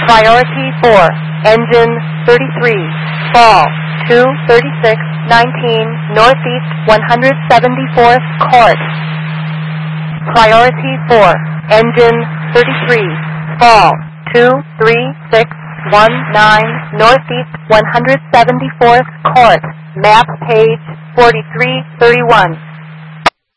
Priority 4, engine 33, fall 23619 Northeast 174th Court. Priority 4, engine 33, fall 23619 Northeast 174th Court. Map page 4331.